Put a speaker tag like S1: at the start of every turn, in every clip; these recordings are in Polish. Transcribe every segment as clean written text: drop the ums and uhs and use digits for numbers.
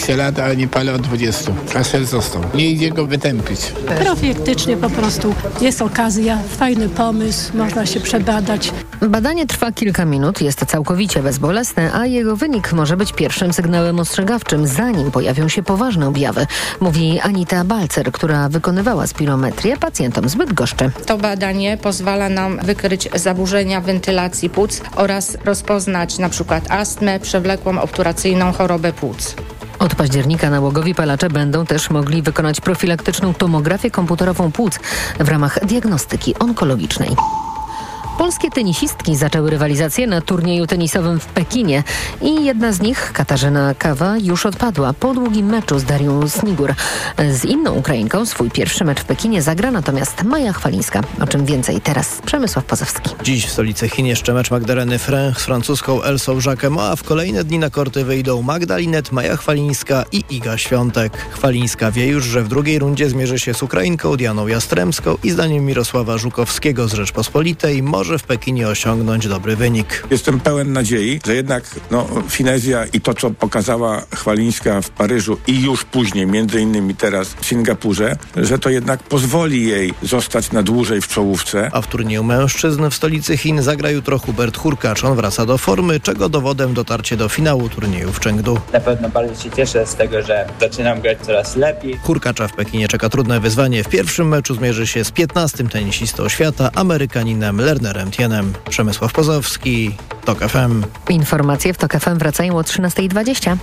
S1: 20 lat, ale nie palę od 20. Kaszel został. Nie idzie go wytępić.
S2: Profilaktycznie po prostu jest okazja, fajny pomysł, można się przebadać.
S3: Badanie trwa kilka minut, jest całkowicie bezbolesne, a jego wynik może być pierwszym sygnałem ostrzegawczym, zanim pojawią się poważne objawy, mówi Anita Balcer, która wykonywała spirometrię pacjentom z Bydgoszczy.
S4: To badanie pozwala nam wykryć zaburzenia wentylacji płuc oraz rozpoznać np. astmę, przewlekłą obturacyjną chorobę płuc.
S3: Od października nałogowi palacze będą też mogli wykonać profilaktyczną tomografię komputerową płuc w ramach diagnostyki onkologicznej. Polskie tenisistki zaczęły rywalizację na turnieju tenisowym w Pekinie i jedna z nich, Katarzyna Kawa, już odpadła po długim meczu z Darią Snigur. Z inną Ukrainką swój pierwszy mecz w Pekinie zagra natomiast Maja Chwalińska. O czym więcej teraz Przemysław Pozowski.
S5: Dziś w stolicy Chin jeszcze mecz Magdaleny Fręch z francuską Elsą Jacquem, a w kolejne dni na korty wyjdą Magda Linette, Maja Chwalińska i Iga Świątek. Chwalińska wie już, że w drugiej rundzie zmierzy się z Ukrainką Dianą Jastrzębską i zdaniem Mirosława Żukowskiego z Rzeczpospolitej może w Pekinie osiągnąć dobry wynik.
S6: Jestem pełen nadziei, że jednak finezja i to, co pokazała Chwalińska w Paryżu i już później, między innymi teraz w Singapurze, że to jednak pozwoli jej zostać na dłużej w czołówce.
S5: A w turnieju mężczyzn w stolicy Chin zagra jutro Hubert Hurkacz. On wraca do formy, czego dowodem dotarcie do finału turnieju w Chengdu.
S7: Na pewno bardzo się cieszę z tego, że zaczynam grać coraz lepiej.
S5: Hurkacza w Pekinie czeka trudne wyzwanie. W pierwszym meczu zmierzy się z 15. tenisistą świata, Amerykaninem Lernerem Tienem. Przemysław Pozowski, TOK FM.
S3: Informacje w TOK FM wracają o 13:20.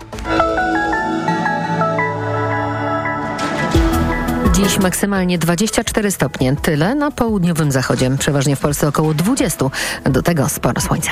S3: Dziś maksymalnie 24 stopnie. Tyle na południowym zachodzie. Przeważnie w Polsce około 20. Do tego sporo słońca.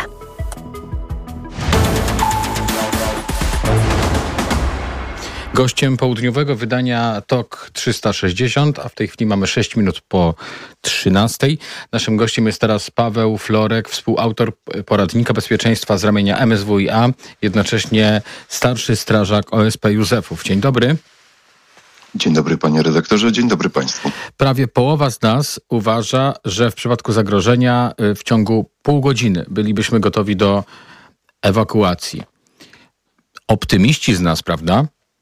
S8: Gościem południowego wydania TOK 360, a w tej chwili mamy 6 minut po 13. Naszym gościem jest teraz Paweł Florek, współautor poradnika bezpieczeństwa z ramienia MSWiA, jednocześnie starszy strażak OSP Józefów. Dzień dobry.
S9: Dzień dobry panie redaktorze, dzień dobry państwu.
S8: Prawie połowa z nas uważa, że w przypadku zagrożenia w ciągu pół godziny bylibyśmy gotowi do ewakuacji. Optymiści z nas, prawda?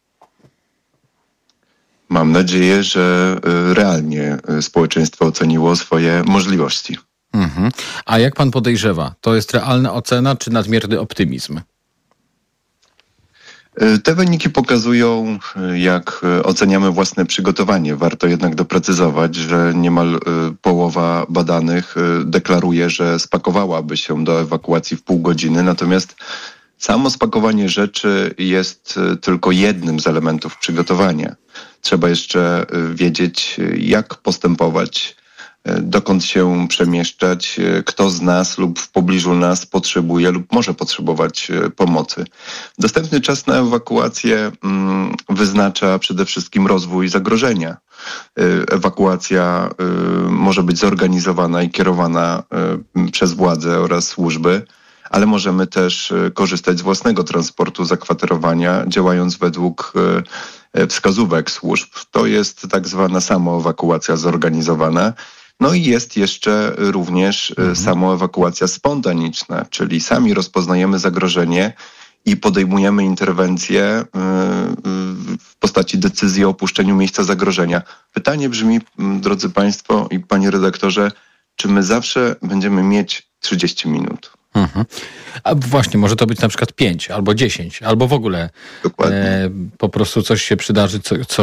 S9: Mam nadzieję, że realnie społeczeństwo oceniło swoje możliwości.
S8: A jak pan podejrzewa? To jest realna ocena czy nadmierny optymizm?
S9: Te wyniki pokazują, jak oceniamy własne przygotowanie. Warto jednak doprecyzować, że niemal połowa badanych deklaruje, że spakowałaby się do ewakuacji w pół godziny, natomiast samo spakowanie rzeczy jest tylko jednym z elementów przygotowania. Trzeba jeszcze wiedzieć, jak postępować, dokąd się przemieszczać, kto z nas lub w pobliżu nas potrzebuje lub może potrzebować pomocy. Dostępny czas na ewakuację wyznacza przede wszystkim rozwój zagrożenia. Ewakuacja może być zorganizowana i kierowana przez władze oraz służby, ale możemy też korzystać z własnego transportu zakwaterowania, działając według wskazówek służb. To jest tak zwana samoewakuacja zorganizowana. No i jest jeszcze również samoewakuacja spontaniczna, czyli sami rozpoznajemy zagrożenie i podejmujemy interwencję w postaci decyzji o opuszczeniu miejsca zagrożenia. Pytanie brzmi, drodzy państwo i panie redaktorze, czy my zawsze będziemy mieć 30 minut?
S8: A właśnie, może to być na przykład 5 albo 10, albo w ogóle po prostu coś się przydarzy,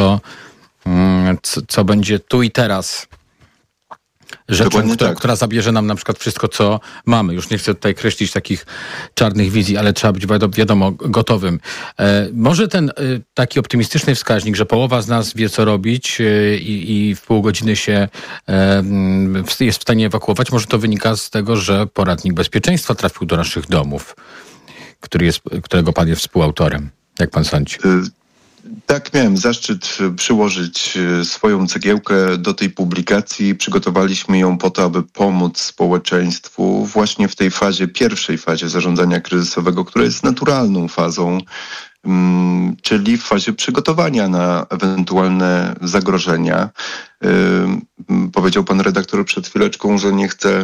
S8: co będzie tu i teraz rzeczą, która zabierze nam na przykład wszystko, co mamy. Już nie chcę tutaj kreślić takich czarnych wizji, ale trzeba być wiadomo gotowym. Może ten taki optymistyczny wskaźnik, że połowa z nas wie, co robić i w pół godziny się jest w stanie ewakuować, może to wynika z tego, że poradnik bezpieczeństwa trafił do naszych domów, którego pan jest współautorem. Jak pan sądzi?
S9: Tak, miałem zaszczyt przyłożyć swoją cegiełkę do tej publikacji. Przygotowaliśmy ją po to, aby pomóc społeczeństwu właśnie w tej pierwszej fazie zarządzania kryzysowego, która jest naturalną fazą, czyli w fazie przygotowania na ewentualne zagrożenia. Powiedział pan redaktor przed chwileczką, że nie chce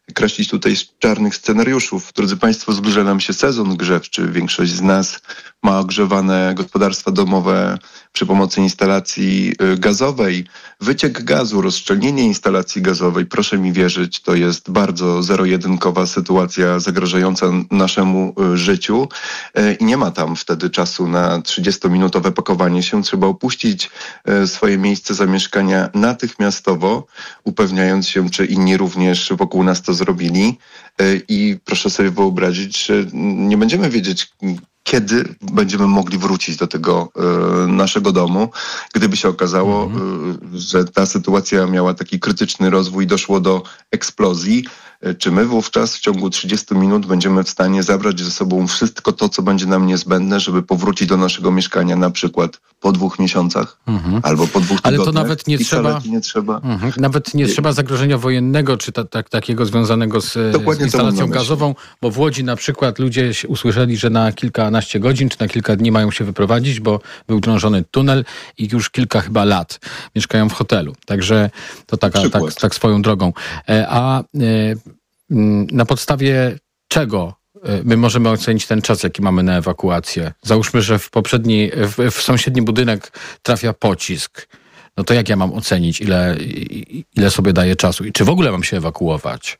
S9: kreślić tutaj czarnych scenariuszów. Drodzy Państwo, zbliża nam się sezon grzewczy. Większość z nas ma ogrzewane gospodarstwa domowe przy pomocy instalacji gazowej. Wyciek gazu, rozszczelnienie instalacji gazowej, proszę mi wierzyć, to jest bardzo zero-jedynkowa sytuacja zagrażająca naszemu życiu i nie ma tam wtedy czasu na 30-minutowe pakowanie się. Trzeba opuścić swoje miejsce zamieszkania natychmiastowo, upewniając się, czy inni również wokół nas to zrobili. I proszę sobie wyobrazić, że nie będziemy wiedzieć, kiedy będziemy mogli wrócić do tego naszego domu, gdyby się okazało, że ta sytuacja miała taki krytyczny rozwój, doszło do eksplozji. Czy my wówczas w ciągu 30 minut będziemy w stanie zabrać ze sobą wszystko to, co będzie nam niezbędne, żeby powrócić do naszego mieszkania na przykład po 2 miesiącach albo po 2 tygodniach?
S8: Ale to nawet nie trzeba. Nawet nie trzeba zagrożenia wojennego, czy takiego związanego z instalacją gazową, bo w Łodzi na przykład ludzie usłyszeli, że na kilkanaście godzin czy na kilka dni mają się wyprowadzić, bo był drążony tunel i już kilka chyba lat mieszkają w hotelu. Także to tak swoją drogą. Na podstawie czego my możemy ocenić ten czas, jaki mamy na ewakuację? Załóżmy, że w sąsiedni budynek trafia pocisk. No to jak ja mam ocenić, ile sobie daję czasu i czy w ogóle mam się ewakuować?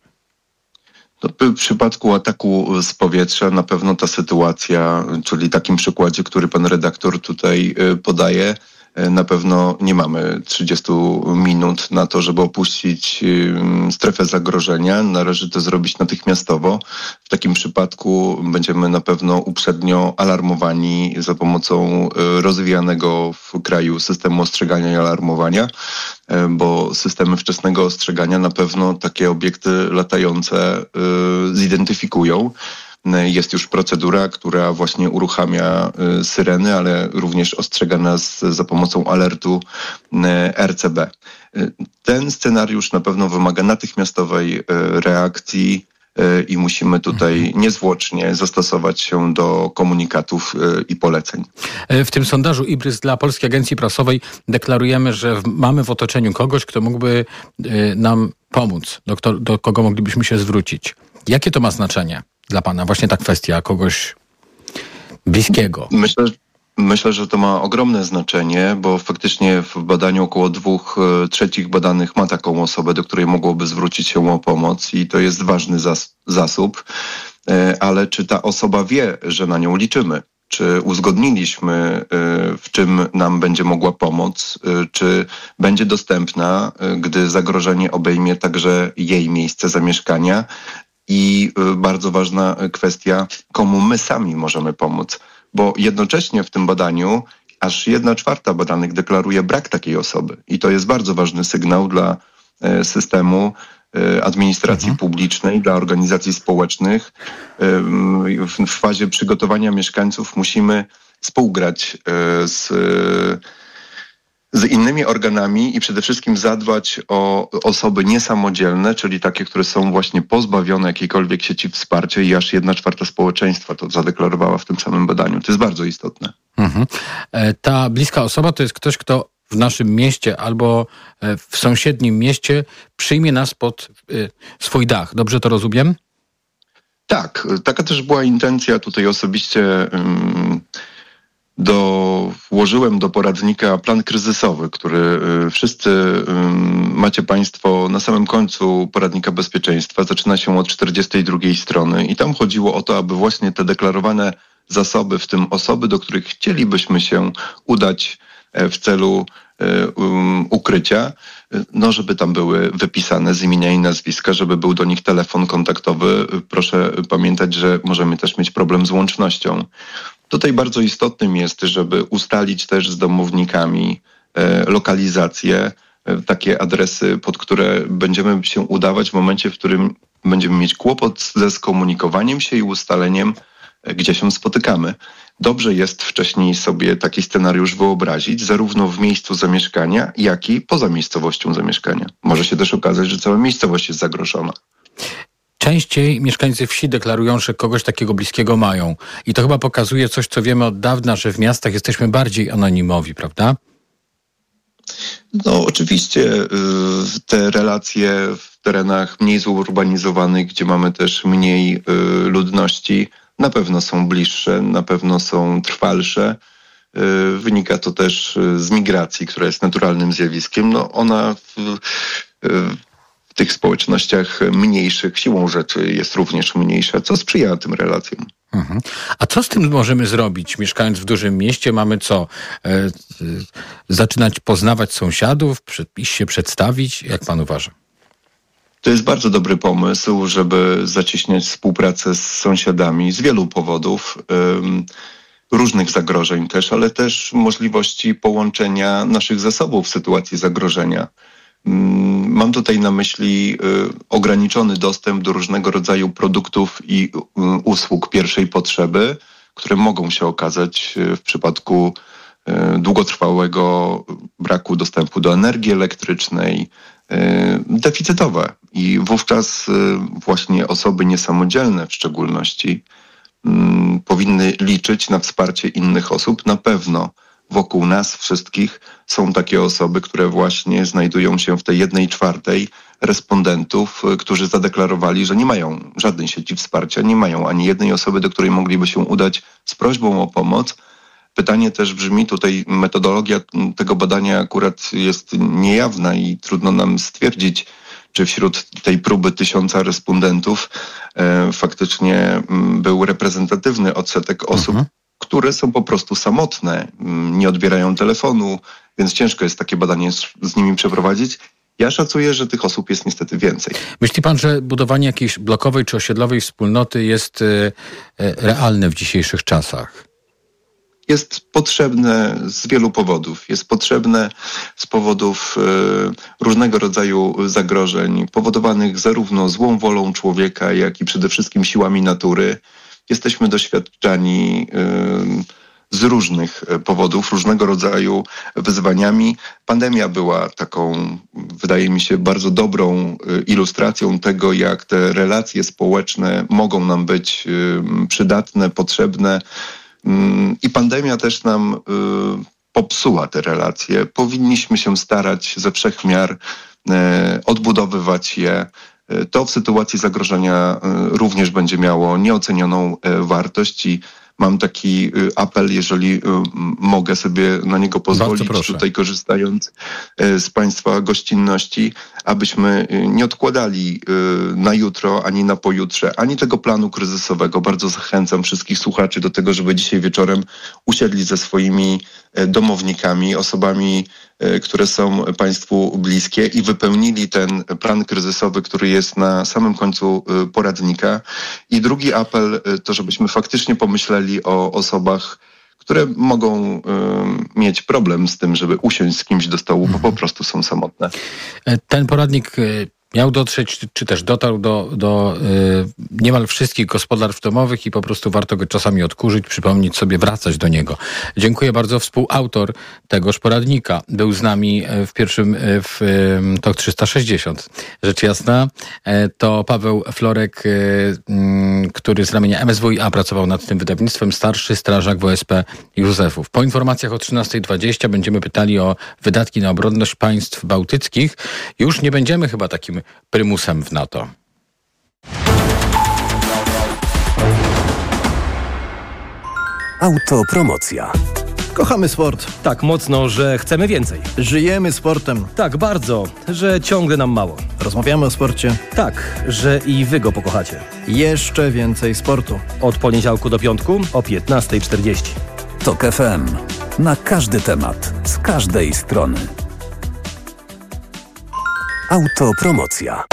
S9: W przypadku ataku z powietrza na pewno ta sytuacja, czyli takim przykładzie, który pan redaktor tutaj podaje, na pewno nie mamy 30 minut na to, żeby opuścić strefę zagrożenia. Należy to zrobić natychmiastowo. W takim przypadku będziemy na pewno uprzednio alarmowani za pomocą rozwijanego w kraju systemu ostrzegania i alarmowania, bo systemy wczesnego ostrzegania na pewno takie obiekty latające zidentyfikują. Jest już procedura, która właśnie uruchamia syreny, ale również ostrzega nas za pomocą alertu RCB. Ten scenariusz na pewno wymaga natychmiastowej reakcji i musimy tutaj niezwłocznie zastosować się do komunikatów i poleceń.
S8: W tym sondażu IBRYS dla Polskiej Agencji Prasowej deklarujemy, że mamy w otoczeniu kogoś, kto mógłby nam pomóc, do kogo moglibyśmy się zwrócić. Jakie to ma znaczenie dla pana? Właśnie ta kwestia kogoś bliskiego.
S9: Myślę, że to ma ogromne znaczenie, bo faktycznie w badaniu około 2/3 badanych ma taką osobę, do której mogłoby zwrócić się o pomoc i to jest ważny zasób. Ale czy ta osoba wie, że na nią liczymy? Czy uzgodniliśmy, w czym nam będzie mogła pomóc? Czy będzie dostępna, gdy zagrożenie obejmie także jej miejsce zamieszkania? I bardzo ważna kwestia, komu my sami możemy pomóc. Bo jednocześnie w tym badaniu aż 1/4 badanych deklaruje brak takiej osoby. I to jest bardzo ważny sygnał dla systemu administracji publicznej, dla organizacji społecznych. W fazie przygotowania mieszkańców musimy współgrać z innymi organami i przede wszystkim zadbać o osoby niesamodzielne, czyli takie, które są właśnie pozbawione jakiejkolwiek sieci wsparcia i aż 1/4 społeczeństwa to zadeklarowała w tym samym badaniu. To jest bardzo istotne.
S8: Ta bliska osoba to jest ktoś, kto w naszym mieście albo w sąsiednim mieście przyjmie nas pod swój dach. Dobrze to rozumiem?
S9: Tak, taka też była intencja tutaj osobiście. Włożyłem do poradnika plan kryzysowy, który wszyscy macie Państwo na samym końcu poradnika bezpieczeństwa. Zaczyna się od 42 strony i tam chodziło o to, aby właśnie te deklarowane zasoby, w tym osoby, do których chcielibyśmy się udać w celu ukrycia, żeby tam były wypisane z imienia i nazwiska, żeby był do nich telefon kontaktowy. Proszę pamiętać, że możemy też mieć problem z łącznością. Tutaj bardzo istotnym jest, żeby ustalić też z domownikami lokalizację, takie adresy, pod które będziemy się udawać w momencie, w którym będziemy mieć kłopot ze skomunikowaniem się i ustaleniem, gdzie się spotykamy. Dobrze jest wcześniej sobie taki scenariusz wyobrazić, zarówno w miejscu zamieszkania, jak i poza miejscowością zamieszkania. Może się też okazać, że cała miejscowość jest zagrożona.
S8: Częściej mieszkańcy wsi deklarują, że kogoś takiego bliskiego mają. I to chyba pokazuje coś, co wiemy od dawna, że w miastach jesteśmy bardziej anonimowi, prawda?
S9: No oczywiście te relacje w terenach mniej zurbanizowanych, gdzie mamy też mniej ludności, na pewno są bliższe, na pewno są trwalsze. Wynika to też z migracji, która jest naturalnym zjawiskiem. No ona w tych społecznościach mniejszych siłą rzeczy jest również mniejsza, co sprzyja tym relacjom.
S8: Mhm. A co z tym możemy zrobić? Mieszkając w dużym mieście, mamy co? Zaczynać poznawać sąsiadów, iść się przedstawić? Jak pan uważa?
S9: To jest bardzo dobry pomysł, żeby zacieśniać współpracę z sąsiadami z wielu powodów. Różnych zagrożeń też, ale też możliwości połączenia naszych zasobów w sytuacji zagrożenia. Mam tutaj na myśli ograniczony dostęp do różnego rodzaju produktów i usług pierwszej potrzeby, które mogą się okazać w przypadku długotrwałego braku dostępu do energii elektrycznej deficytowe. I wówczas właśnie osoby niesamodzielne w szczególności powinny liczyć na wsparcie innych osób. Na pewno wokół nas wszystkich są takie osoby, które właśnie znajdują się w tej 1/4 respondentów, którzy zadeklarowali, że nie mają żadnej sieci wsparcia, nie mają ani jednej osoby, do której mogliby się udać z prośbą o pomoc. Pytanie też brzmi, tutaj metodologia tego badania akurat jest niejawna i trudno nam stwierdzić, czy wśród tej próby 1000 respondentów faktycznie był reprezentatywny odsetek osób, które są po prostu samotne, nie odbierają telefonu, więc ciężko jest takie badanie z nimi przeprowadzić. Ja szacuję, że tych osób jest niestety więcej.
S8: Myśli pan, że budowanie jakiejś blokowej czy osiedlowej wspólnoty jest realne w dzisiejszych czasach?
S9: Jest potrzebne z wielu powodów. Jest potrzebne z powodów różnego rodzaju zagrożeń, powodowanych zarówno złą wolą człowieka, jak i przede wszystkim siłami natury. Jesteśmy doświadczani z różnych powodów, różnego rodzaju wyzwaniami. Pandemia była taką, wydaje mi się, bardzo dobrą ilustracją tego, jak te relacje społeczne mogą nam być przydatne, potrzebne. I pandemia też nam popsuła te relacje. Powinniśmy się starać ze wszech miar odbudowywać je. To w sytuacji zagrożenia również będzie miało nieocenioną wartość i mam taki apel, jeżeli mogę sobie na niego pozwolić, tutaj korzystając z Państwa gościnności, abyśmy nie odkładali na jutro, ani na pojutrze, ani tego planu kryzysowego. Bardzo zachęcam wszystkich słuchaczy do tego, żeby dzisiaj wieczorem usiedli ze swoimi domownikami, osobami, które są Państwu bliskie i wypełnili ten plan kryzysowy, który jest na samym końcu poradnika. I drugi apel to, żebyśmy faktycznie pomyśleli o osobach, które mogą mieć problem z tym, żeby usiąść z kimś do stołu, bo po prostu są samotne.
S8: Ten poradnik miał dotrzeć, czy też dotarł do niemal wszystkich gospodarstw domowych i po prostu warto go czasami odkurzyć, przypomnieć sobie, wracać do niego. Dziękuję bardzo. Współautor tegoż poradnika był z nami w pierwszym TOK 360. Rzecz jasna, to Paweł Florek, który z ramienia MSWiA pracował nad tym wydawnictwem, starszy strażak WSP Józefów. Po informacjach o 13:20 będziemy pytali o wydatki na obronność państw bałtyckich. Już nie będziemy chyba takim prymusem w NATO.
S10: Autopromocja.
S5: Kochamy sport.
S11: Tak mocno, że chcemy więcej.
S5: Żyjemy sportem.
S11: Tak bardzo, że ciągle nam mało.
S5: Rozmawiamy o sporcie.
S11: Tak, że i wy go pokochacie.
S5: Jeszcze więcej sportu.
S11: Od poniedziałku do piątku o 15:40.
S10: TOK FM. Na każdy temat, z każdej strony. Autopromocja.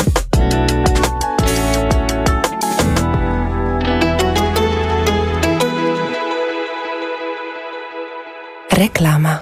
S12: Reklama.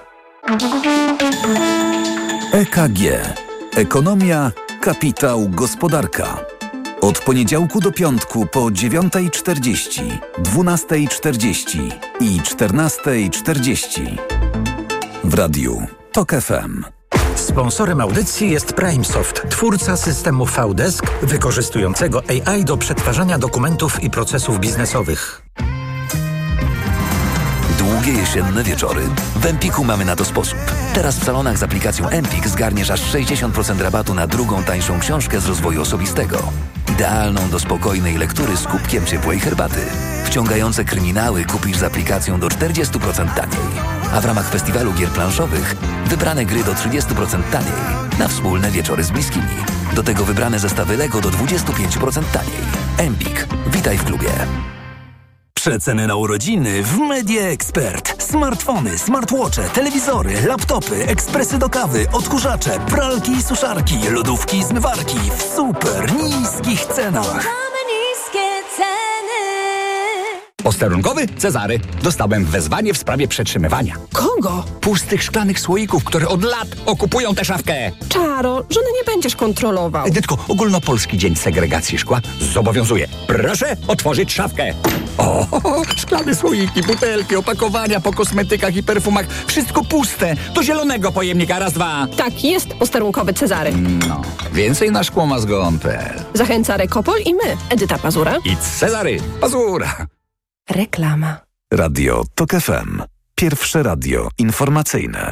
S10: EKG. Ekonomia, kapitał, gospodarka. Od poniedziałku do piątku po 9:40, 12:40 i 14:40. W radiu TOK FM.
S13: Sponsorem audycji jest PrimeSoft, twórca systemu VDesk wykorzystującego AI do przetwarzania dokumentów i procesów biznesowych.
S12: długie jesienne wieczory? W Empiku mamy na to sposób. Teraz w salonach z aplikacją Empik zgarniesz aż 60% rabatu na drugą tańszą książkę z rozwoju osobistego. Idealną do spokojnej lektury z kubkiem ciepłej herbaty. Wciągające kryminały kupisz z aplikacją do 40% taniej. A w ramach festiwalu gier planszowych wybrane gry do 30% taniej na wspólne wieczory z bliskimi. Do tego wybrane zestawy Lego do 25% taniej. Empik. Witaj w klubie.
S13: Przeceny na urodziny w Media Expert. Smartfony, smartwatche, telewizory, laptopy, ekspresy do kawy, odkurzacze, pralki i suszarki, lodówki i zmywarki w super niskich cenach.
S14: Posterunkowy Cezary. Dostałem wezwanie w sprawie przetrzymywania.
S15: Kogo?
S14: Pustych szklanych słoików, które od lat okupują tę szafkę.
S15: Czaro, żony nie będziesz kontrolował.
S14: Edytko, ogólnopolski dzień segregacji szkła zobowiązuje. Proszę otworzyć szafkę. O, szklane słoiki, butelki, opakowania po kosmetykach i perfumach. Wszystko puste. Do zielonego pojemnika. Raz, dwa.
S15: Tak, jest posterunkowy Cezary.
S14: No, więcej na szkłomazgon.pl.
S15: Zachęca Rekopol i my, Edyta Pazura
S14: i Cezary Pazura.
S15: Reklama.
S10: Radio TOK FM. Pierwsze radio informacyjne.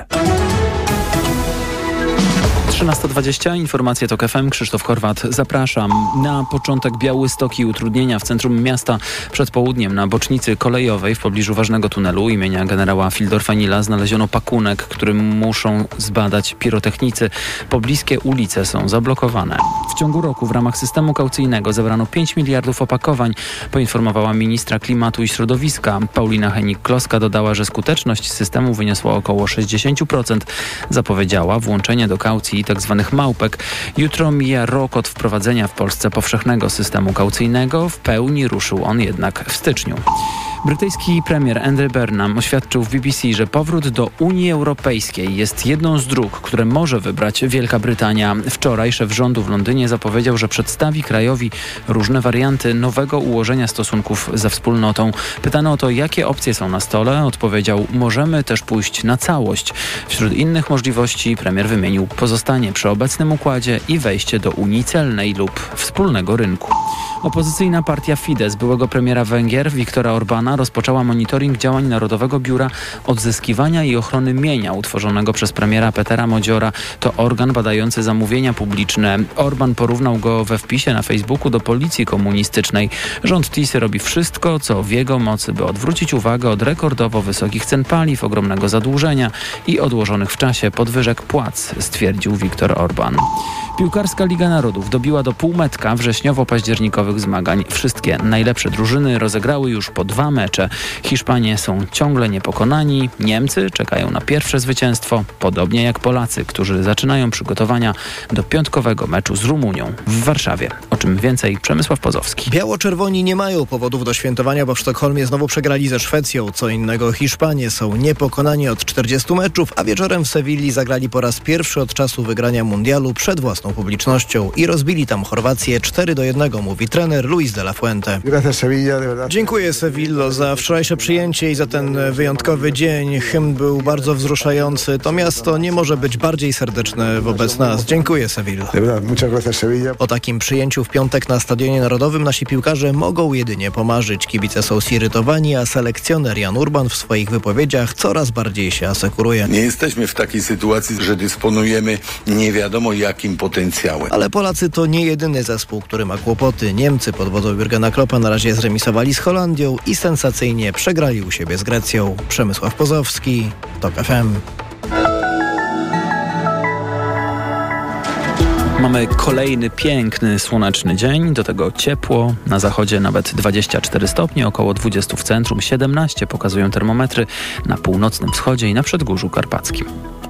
S16: 13:20, informacje TOK FM, Krzysztof Horwat, zapraszam. Na początek Białystok i utrudnienia w centrum miasta. Przed południem na bocznicy kolejowej w pobliżu ważnego tunelu imienia generała Fildorfenila znaleziono pakunek, który muszą zbadać pirotechnicy. Pobliskie ulice są zablokowane. W ciągu roku w ramach systemu kaucyjnego zebrano 5 miliardów opakowań, poinformowała ministra klimatu i środowiska. Paulina Henik-Kloska dodała, że skuteczność systemu wyniosła około 60%. Zapowiedziała włączenie do kaucji tzw. małpek. Jutro mija rok od wprowadzenia w Polsce powszechnego systemu kaucyjnego. W pełni ruszył on jednak w styczniu. Brytyjski premier Andrew Burnham oświadczył w BBC, że powrót do Unii Europejskiej jest jedną z dróg, które może wybrać Wielka Brytania. Wczoraj szef rządu w Londynie zapowiedział, że przedstawi krajowi różne warianty nowego ułożenia stosunków ze wspólnotą. Pytano o to, jakie opcje są na stole. Odpowiedział, możemy też pójść na całość. Wśród innych możliwości premier wymienił pozostanie przy obecnym układzie i wejście do Unii celnej lub wspólnego rynku. Opozycyjna partia Fidesz byłego premiera Węgier Viktora Orbana rozpoczęła monitoring działań Narodowego Biura Odzyskiwania i Ochrony Mienia utworzonego przez premiera Petera Modziora. To organ badający zamówienia publiczne. Orban porównał go we wpisie na Facebooku do policji komunistycznej. Rząd Tisy robi wszystko, co w jego mocy, by odwrócić uwagę od rekordowo wysokich cen paliw, ogromnego zadłużenia i odłożonych w czasie podwyżek płac, stwierdził Viktor Orban. Piłkarska Liga Narodów dobiła do półmetka wrześniowo-październikowych zmagań. Wszystkie najlepsze drużyny rozegrały już po 2 mecze. Hiszpanie są ciągle niepokonani. Niemcy czekają na pierwsze zwycięstwo, podobnie jak Polacy, którzy zaczynają przygotowania do piątkowego meczu z Rumunią w Warszawie. O czym więcej Przemysław Pozowski.
S5: Biało-czerwoni nie mają powodów do świętowania, bo w Sztokholmie znowu przegrali ze Szwecją. Co innego Hiszpanie są niepokonani od 40 meczów, a wieczorem w Sewilli zagrali po raz pierwszy od czasu wygrania mundialu przed własną publicznością i rozbili tam Chorwację 4-1, mówi trener Luis de la Fuente. Dziękuję Sevillo za wczorajsze przyjęcie i za ten wyjątkowy dzień. Hymn był bardzo wzruszający. To miasto nie może być bardziej serdeczne wobec nas. Dziękuję Sevillo. O takim przyjęciu w piątek na Stadionie Narodowym nasi piłkarze mogą jedynie pomarzyć. Kibice są zirytowani, a selekcjoner Jan Urban w swoich wypowiedziach coraz bardziej się asekuruje.
S17: Nie jesteśmy w takiej sytuacji, że dysponujemy nie wiadomo jakim potencjałem.
S5: Ale Polacy to nie jedyny zespół, który ma kłopoty. Niemcy pod wodzą Jurgena Kloppa na razie zremisowali z Holandią i sensacyjnie przegrali u siebie z Grecją. Przemysław Pozowski, TOK FM.
S16: Mamy kolejny piękny, słoneczny dzień, do tego ciepło, na zachodzie nawet 24 stopnie, około 20 w centrum, 17 pokazują termometry na północnym wschodzie i na Przedgórzu Karpackim.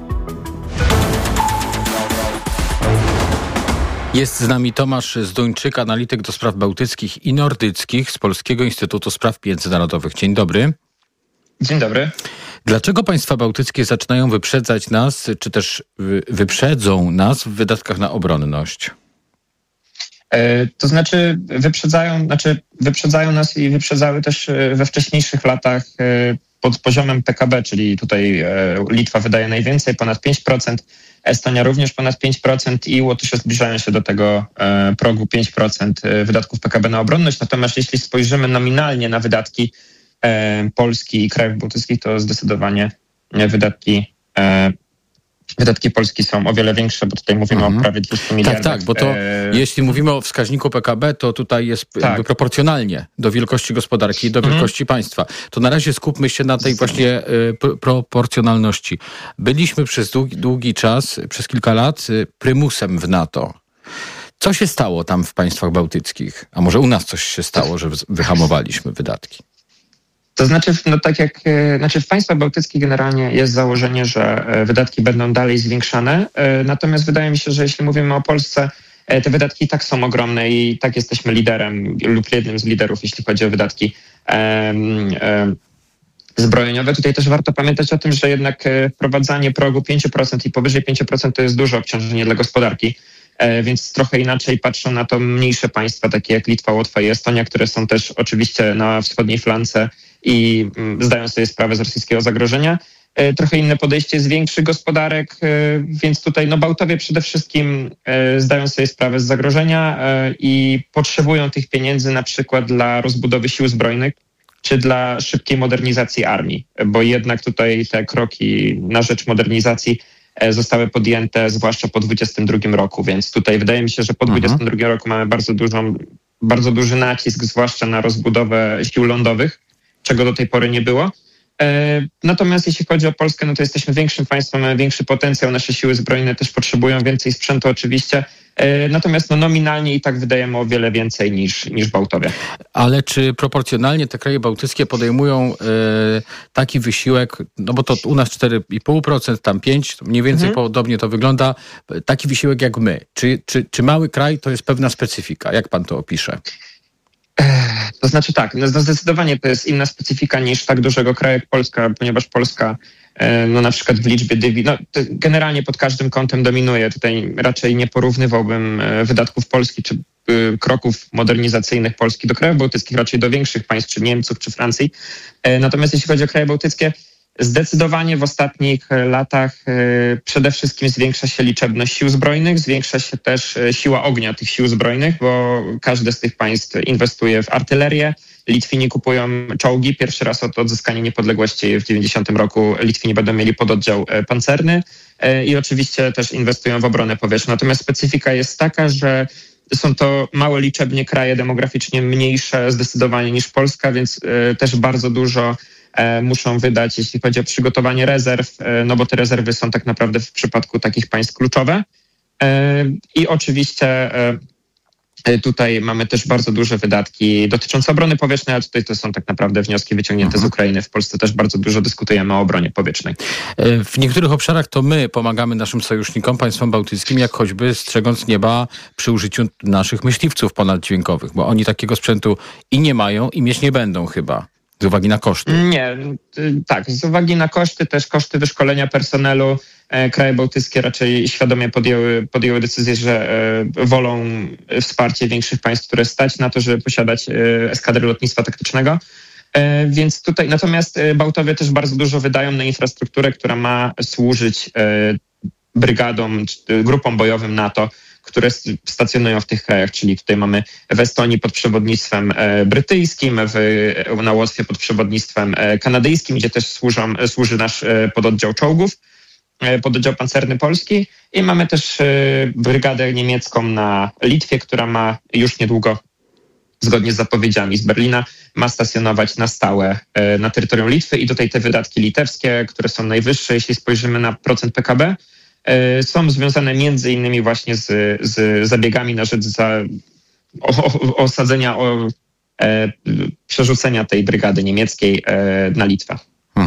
S8: Jest z nami Tomasz Zduńczyk, analityk do spraw bałtyckich i nordyckich z Polskiego Instytutu Spraw Międzynarodowych. Dzień dobry.
S18: Dzień dobry.
S8: Dlaczego państwa bałtyckie zaczynają wyprzedzać nas, czy też wyprzedzą nas w wydatkach na obronność?
S18: To znaczy wyprzedzają nas i wyprzedzały też we wcześniejszych latach pod poziomem PKB, czyli tutaj Litwa wydaje najwięcej, ponad 5%, Estonia również ponad 5% i Łotysze zbliżają się do tego progu 5% wydatków PKB na obronność. Natomiast jeśli spojrzymy nominalnie na wydatki, Polski i krajów bałtyckich, to zdecydowanie wydatki Polski są o wiele większe, bo tutaj mówimy o prawie 200 miliardach.
S8: Tak, bo to jeśli mówimy o wskaźniku PKB, to tutaj jest jakby proporcjonalnie do wielkości gospodarki i do wielkości państwa. To na razie skupmy się na tej właśnie proporcjonalności. Byliśmy przez długi czas, przez kilka lat prymusem w NATO. Co się stało tam w państwach bałtyckich? A może u nas coś się stało, że wyhamowaliśmy wydatki?
S18: To znaczy, w państwach bałtyckich generalnie jest założenie, że wydatki będą dalej zwiększane, natomiast wydaje mi się, że jeśli mówimy o Polsce, te wydatki i tak są ogromne i tak jesteśmy liderem lub jednym z liderów, jeśli chodzi o wydatki zbrojeniowe. Tutaj też warto pamiętać o tym, że jednak wprowadzanie progu 5% i powyżej 5% to jest duże obciążenie dla gospodarki. Więc trochę inaczej patrzą na to mniejsze państwa, takie jak Litwa, Łotwa i Estonia, które są też oczywiście na wschodniej flance i zdają sobie sprawę z rosyjskiego zagrożenia. Trochę inne podejście z większych gospodarek, więc tutaj Bałtowie przede wszystkim zdają sobie sprawę z zagrożenia i potrzebują tych pieniędzy na przykład dla rozbudowy sił zbrojnych czy dla szybkiej modernizacji armii, bo jednak tutaj te kroki na rzecz modernizacji zostały podjęte zwłaszcza po 2022 roku, więc tutaj wydaje mi się, że po 2022 roku mamy bardzo duży nacisk, zwłaszcza na rozbudowę sił lądowych, czego do tej pory nie było. Natomiast jeśli chodzi o Polskę, no to jesteśmy większym państwem, mamy większy potencjał, nasze siły zbrojne też potrzebują więcej sprzętu oczywiście, natomiast nominalnie i tak wydajemy o wiele więcej niż Bałtowie.
S8: Ale czy proporcjonalnie te kraje bałtyckie podejmują taki wysiłek, no bo to u nas 4,5%, tam 5%, mniej więcej podobnie to wygląda, taki wysiłek jak my. Czy mały kraj to jest pewna specyfika? Jak pan to opisze?
S18: To znaczy tak, zdecydowanie to jest inna specyfika niż tak dużego kraju jak Polska, ponieważ Polska na przykład w liczbie generalnie pod każdym kątem dominuje. Tutaj raczej nie porównywałbym wydatków Polski czy kroków modernizacyjnych Polski do krajów bałtyckich, raczej do większych państw, czy Niemców, czy Francji. Natomiast jeśli chodzi o kraje bałtyckie, zdecydowanie w ostatnich latach przede wszystkim zwiększa się liczebność sił zbrojnych, zwiększa się też siła ognia tych sił zbrojnych, bo każde z tych państw inwestuje w artylerię. Litwini kupują czołgi. Pierwszy raz od odzyskania niepodległości w 90 roku Litwini będą mieli pododdział pancerny i oczywiście też inwestują w obronę powietrzną. Natomiast specyfika jest taka, że są to małe liczebnie kraje, demograficznie mniejsze zdecydowanie niż Polska, więc też bardzo dużo muszą wydać, jeśli chodzi o przygotowanie rezerw, no bo te rezerwy są tak naprawdę w przypadku takich państw kluczowe. I oczywiście tutaj mamy też bardzo duże wydatki dotyczące obrony powietrznej, ale tutaj to są tak naprawdę wnioski wyciągnięte z Ukrainy. W Polsce też bardzo dużo dyskutujemy o obronie powietrznej.
S8: W niektórych obszarach to my pomagamy naszym sojusznikom, państwom bałtyckim, jak choćby strzegąc nieba przy użyciu naszych myśliwców ponaddźwiękowych, bo oni takiego sprzętu i nie mają i mieć nie będą chyba. Z uwagi na koszty.
S18: Nie, tak. Z uwagi na koszty, też koszty wyszkolenia personelu. Kraje bałtyckie raczej świadomie podjęły decyzję, że wolą wsparcie większych państw, które stać na to, żeby posiadać eskadry lotnictwa taktycznego. Więc tutaj natomiast Bałtowie też bardzo dużo wydają na infrastrukturę, która ma służyć brygadom, grupom bojowym NATO, które stacjonują w tych krajach, czyli tutaj mamy w Estonii pod przewodnictwem brytyjskim, na Łotwie pod przewodnictwem kanadyjskim, gdzie też służy nasz pododdział czołgów, pododdział pancerny Polski i mamy też brygadę niemiecką na Litwie, która ma już niedługo, zgodnie z zapowiedziami z Berlina, ma stacjonować na stałe na terytorium Litwy i tutaj te wydatki litewskie, które są najwyższe, jeśli spojrzymy na procent PKB, są związane między innymi właśnie z zabiegami na rzecz osadzenia, przerzucenia tej brygady niemieckiej na Litwę.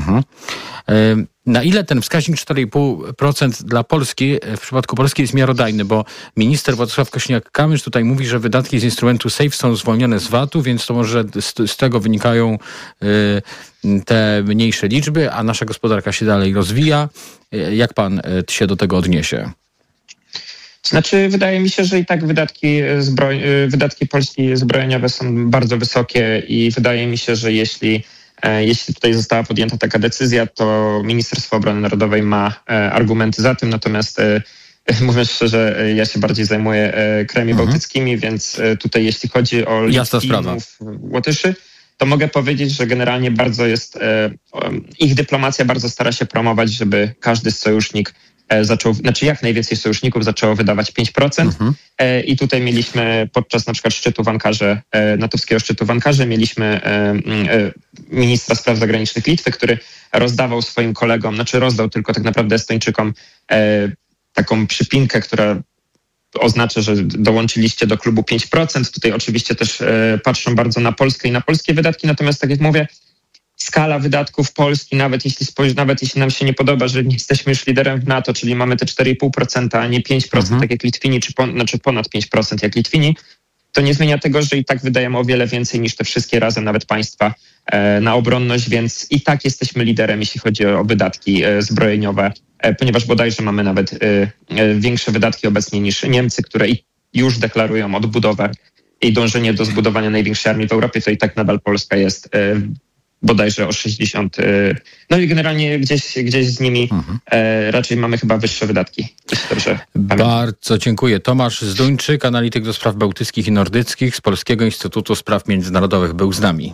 S8: Na ile ten wskaźnik 4,5% dla Polski, w przypadku Polski jest miarodajny, bo minister Władysław Kosiniak-Kamysz tutaj mówi, że wydatki z instrumentu SAFE są zwolnione z VAT-u, więc to może z tego wynikają te mniejsze liczby, a nasza gospodarka się dalej rozwija. Jak pan się do tego odniesie?
S18: Znaczy, wydaje mi się, że i tak wydatki Polski zbrojeniowe są bardzo wysokie i wydaje mi się, że jeśli tutaj została podjęta taka decyzja, to Ministerstwo Obrony Narodowej ma argumenty za tym, natomiast mówiąc szczerze, ja się bardziej zajmuję krajami bałtyckimi, więc tutaj jeśli chodzi o Litwinów, Łotyszy, to mogę powiedzieć, że generalnie bardzo jest, ich dyplomacja bardzo stara się promować, żeby każdy sojusznik jak najwięcej sojuszników zaczęło wydawać 5%. I tutaj mieliśmy podczas na przykład szczytu w Ankarze, natowskiego szczytu w Ankarze, mieliśmy ministra spraw zagranicznych Litwy, który rozdawał swoim kolegom, rozdał tylko tak naprawdę Estończykom taką przypinkę, która oznacza, że dołączyliście do klubu 5%. Tutaj oczywiście też patrzą bardzo na Polskę i na polskie wydatki, natomiast tak jak mówię, skala wydatków Polski, nawet jeśli nam się nie podoba, że nie jesteśmy już liderem w NATO, czyli mamy te 4,5%, a nie 5%, tak jak Litwini, czy ponad 5% jak Litwini, to nie zmienia tego, że i tak wydajemy o wiele więcej niż te wszystkie razem, nawet państwa, na obronność, więc i tak jesteśmy liderem, jeśli chodzi o wydatki zbrojeniowe, ponieważ bodajże mamy nawet większe wydatki obecnie niż Niemcy, które już deklarują odbudowę i dążenie do zbudowania największej armii w Europie, to i tak nadal Polska jest bodajże o 60. No i generalnie gdzieś z nimi raczej mamy chyba wyższe wydatki. Dobrze
S8: Bardzo dziękuję. Tomasz Zduńczyk, analityk do spraw bałtyckich i nordyckich z Polskiego Instytutu Spraw Międzynarodowych, był z nami.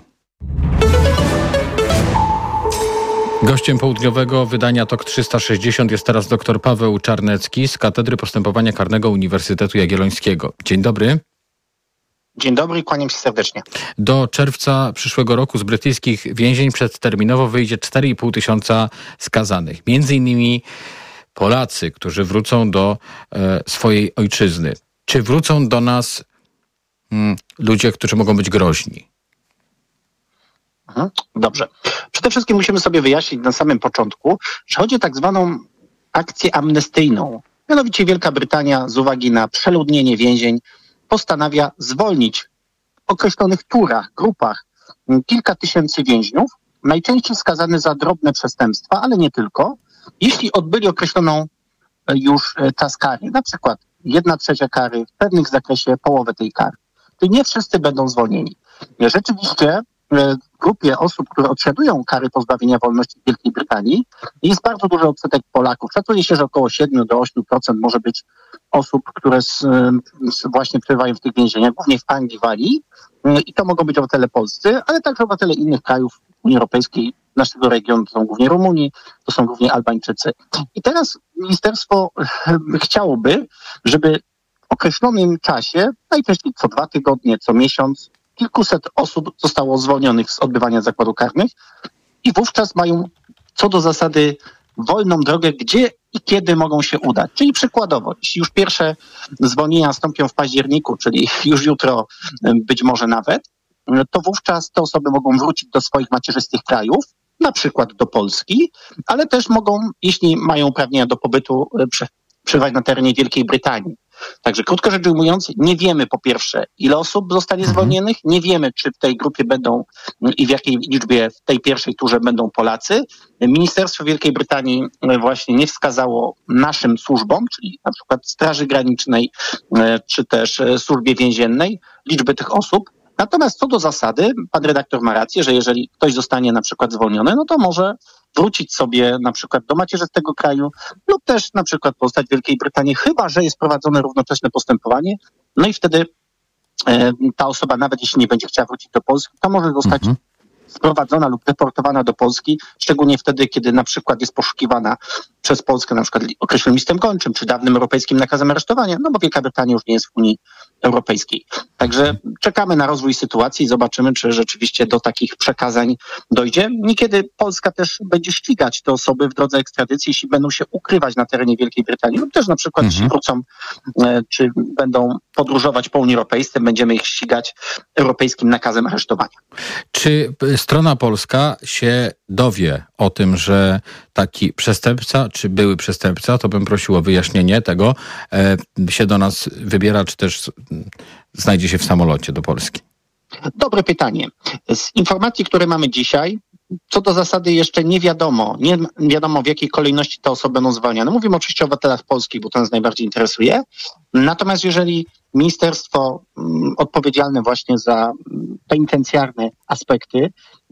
S8: Gościem południowego wydania TOK 360 jest teraz dr Paweł Czarnecki z Katedry Postępowania Karnego Uniwersytetu Jagiellońskiego. Dzień dobry.
S19: Dzień dobry i kłaniam się serdecznie.
S8: Do czerwca przyszłego roku z brytyjskich więzień przedterminowo wyjdzie 4,5 tysiąca skazanych. Między innymi Polacy, którzy wrócą do swojej ojczyzny. Czy wrócą do nas ludzie, którzy mogą być groźni?
S19: Dobrze. Przede wszystkim musimy sobie wyjaśnić na samym początku, że chodzi o tak zwaną akcję amnestyjną. Mianowicie Wielka Brytania z uwagi na przeludnienie więzień postanawia zwolnić w określonych turach, grupach kilka tysięcy więźniów, najczęściej skazanych za drobne przestępstwa, ale nie tylko, jeśli odbyli określoną już czas kary, na przykład 1/3 kary, w pewnym zakresie połowę tej kary. Czyli nie wszyscy będą zwolnieni. Rzeczywiście w grupie osób, które odsiadują kary pozbawienia wolności w Wielkiej Brytanii, jest bardzo duży odsetek Polaków. Szacuje się, że około 7 do 8% może być osób, które właśnie przebywają w tych więzieniach, głównie w Anglii, Walii. I to mogą być obywatele polscy, ale także obywatele innych krajów Unii Europejskiej, naszego regionu, to są głównie Rumuni, to są głównie Albańczycy. I teraz ministerstwo chciałoby, żeby w określonym czasie, najczęściej co 2 tygodnie, co miesiąc, kilkuset osób zostało zwolnionych z odbywania zakładów karnych i wówczas mają co do zasady wolną drogę, gdzie i kiedy mogą się udać. Czyli przykładowo, jeśli już pierwsze zwolnienia nastąpią w październiku, czyli już jutro być może nawet, to wówczas te osoby mogą wrócić do swoich macierzystych krajów, na przykład do Polski, ale też mogą, jeśli mają uprawnienia do pobytu, przebywać na terenie Wielkiej Brytanii. Także krótko rzecz ujmując, nie wiemy po pierwsze, ile osób zostanie zwolnionych, nie wiemy, czy w tej grupie będą i w jakiej liczbie w tej pierwszej turze będą Polacy. Ministerstwo Wielkiej Brytanii właśnie nie wskazało naszym służbom, czyli na przykład Straży Granicznej, czy też Służbie Więziennej, liczby tych osób. Natomiast co do zasady, pan redaktor ma rację, że jeżeli ktoś zostanie na przykład zwolniony, no to może wrócić sobie na przykład do macierzystego kraju lub też na przykład pozostać w Wielkiej Brytanii, chyba że jest prowadzone równoczesne postępowanie. No i wtedy ta osoba, nawet jeśli nie będzie chciała wrócić do Polski, to może zostać sprowadzona lub deportowana do Polski, szczególnie wtedy, kiedy na przykład jest poszukiwana przez Polskę na przykład określonym listem gończym, czy dawnym europejskim nakazem aresztowania, no bo Wielka Brytania już nie jest w Unii Europejskiej. Także czekamy na rozwój sytuacji i zobaczymy, czy rzeczywiście do takich przekazań dojdzie. Niekiedy Polska też będzie ścigać te osoby w drodze ekstradycji, jeśli będą się ukrywać na terenie Wielkiej Brytanii lub też na przykład jeśli wrócą, czy będą podróżować po Unii Europejskiej, będziemy ich ścigać europejskim nakazem aresztowania.
S8: Czy strona polska się dowie o tym, że taki przestępca, czy były przestępca, to bym prosił o wyjaśnienie tego, się do nas wybiera, czy też znajdzie się w samolocie do Polski?
S19: Dobre pytanie. Z informacji, które mamy dzisiaj, co do zasady jeszcze nie wiadomo w jakiej kolejności te osoby będą zwalniane. Mówimy oczywiście o obywatelach polskich, bo to nas najbardziej interesuje. Natomiast jeżeli ministerstwo odpowiedzialne właśnie za penitencjarne aspekty,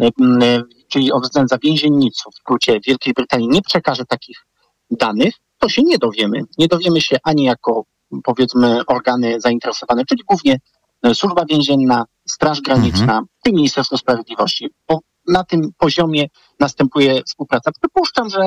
S19: czyli za więziennictwo w skrócie Wielkiej Brytanii, nie przekaże takich danych, to się nie dowiemy. Nie dowiemy się ani jako, powiedzmy, organy zainteresowane, czyli głównie Służba Więzienna, Straż Graniczna, i Ministerstwo Sprawiedliwości. Bo na tym poziomie następuje współpraca. Przypuszczam, że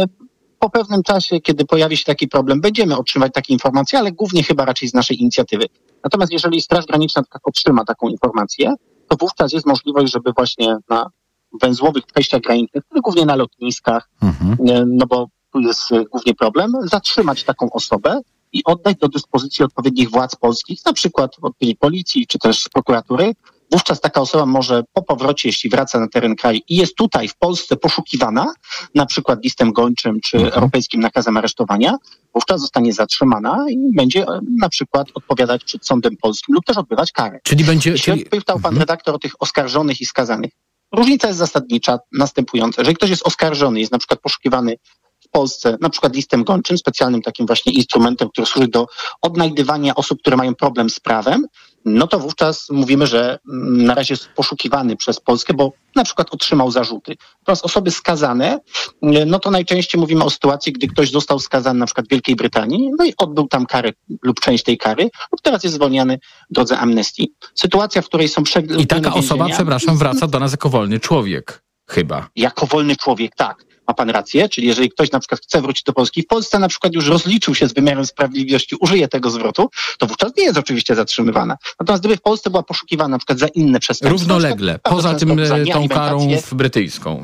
S19: po pewnym czasie, kiedy pojawi się taki problem, będziemy otrzymywać takie informacje, ale głównie chyba raczej z naszej inicjatywy. Natomiast jeżeli Straż Graniczna otrzyma taką informację, to wówczas jest możliwość, żeby właśnie na węzłowych przejściach granicznych, głównie na lotniskach, no bo tu jest głównie problem, zatrzymać taką osobę i oddać do dyspozycji odpowiednich władz polskich, na przykład odpowiedniej policji czy też prokuratury. Wówczas taka osoba może po powrocie, jeśli wraca na teren kraju i jest tutaj w Polsce poszukiwana, na przykład listem gończym czy europejskim nakazem aresztowania, wówczas zostanie zatrzymana i będzie na przykład odpowiadać przed sądem polskim lub też odbywać karę. Jeśli pytał pan redaktor o tych oskarżonych i skazanych. Różnica jest zasadnicza, następująca. Jeżeli ktoś jest oskarżony, jest na przykład poszukiwany w Polsce, na przykład listem gończym, specjalnym takim właśnie instrumentem, który służy do odnajdywania osób, które mają problem z prawem, no to wówczas mówimy, że na razie jest poszukiwany przez Polskę, bo na przykład otrzymał zarzuty. Natomiast osoby skazane, no to najczęściej mówimy o sytuacji, gdy ktoś został skazany na przykład w Wielkiej Brytanii, no i odbył tam karę lub część tej kary, lub teraz jest zwolniony w drodze amnestii. Sytuacja, w której są
S8: I taka osoba, wraca do nas jako wolny człowiek, chyba.
S19: Jako wolny człowiek, tak. Ma pan rację, czyli jeżeli ktoś na przykład chce wrócić do Polski, w Polsce na przykład już rozliczył się z wymiarem sprawiedliwości, użyje tego zwrotu, to wówczas nie jest oczywiście zatrzymywana. Natomiast gdyby w Polsce była poszukiwana na przykład za inne przestępstwa...
S8: Równolegle, poza tym tą karą brytyjską.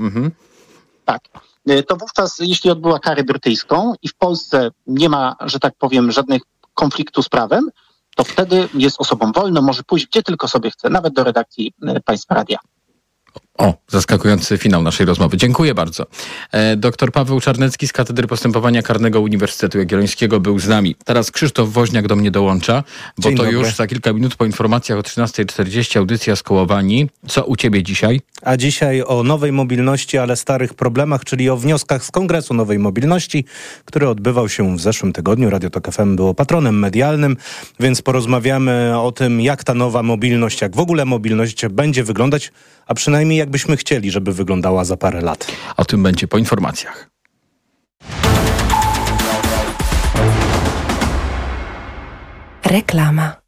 S19: Tak. To wówczas, jeśli odbyła karę brytyjską i w Polsce nie ma, że tak powiem, żadnych konfliktów z prawem, to wtedy jest osobą wolną, może pójść gdzie tylko sobie chce, nawet do redakcji Państwa Radia.
S8: O, zaskakujący finał naszej rozmowy. Dziękuję bardzo. Dr Paweł Czarnecki z Katedry Postępowania Karnego Uniwersytetu Jagiellońskiego był z nami. Teraz Krzysztof Woźniak do mnie dołącza, bo to już za kilka minut po informacjach o 13:40 audycja Skołowani. Co u ciebie dzisiaj?
S20: A dzisiaj o nowej mobilności, ale starych problemach, czyli o wnioskach z Kongresu Nowej Mobilności, który odbywał się w zeszłym tygodniu. Radio Tok FM było patronem medialnym, więc porozmawiamy o tym, jak ta nowa mobilność, jak w ogóle mobilność będzie wyglądać, a przynajmniej jakbyśmy chcieli, żeby wyglądała za parę lat.
S8: O tym będzie po informacjach.
S15: Reklama.